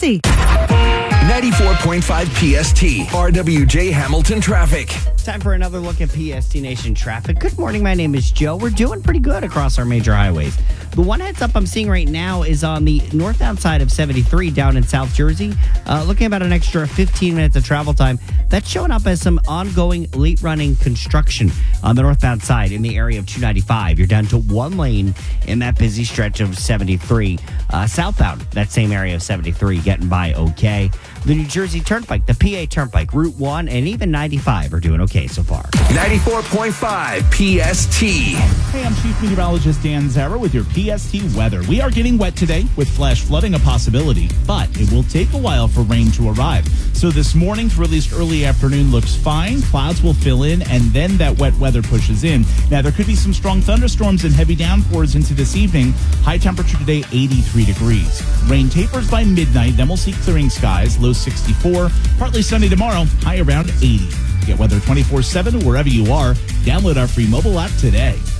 Jersey. 94.5 PST, RWJ Hamilton traffic. Time for another look at PST Nation traffic. Good morning, my name is Joe. We're doing pretty good across our major highways. The one heads up I'm seeing right now is on the northbound side of 73 down in South Jersey. Looking about an extra 15 minutes of travel time. That's showing up as some ongoing late running construction on the northbound side in the area of 295. You're down to one lane in that busy stretch of 73. Southbound, that same area of 73, getting by okay. The New Jersey Turnpike, the PA Turnpike, Route 1, and even 95 are doing okay so far. 94.5 PST. Hey, I'm Chief Meteorologist Dan Zara with your PST weather. We are getting wet today with flash flooding a possibility, but it will take a while for rain to arrive. So this morning through at least early afternoon looks fine. Clouds will fill in, and then that wet weather pushes in. Now, there could be some strong thunderstorms and heavy downpours into this evening. High temperature today, 83 degrees. Rain tapers by midnight, then we'll see clearing skies, low 64. Partly sunny tomorrow, high around 80. Get weather 24/7 wherever you are. Download our free mobile app today.